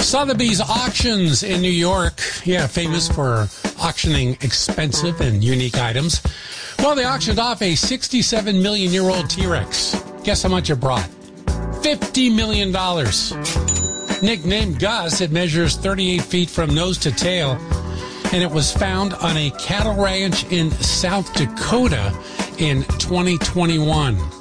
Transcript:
Sotheby's Auctions in New York. Yeah, famous for auctioning expensive and unique items. Well, they auctioned off a 67 million-year-old T-Rex. Guess how much it brought? $50 million. Nicknamed Gus, it measures 38 feet from nose to tail, and it was found on a cattle ranch in South Dakota in 2021.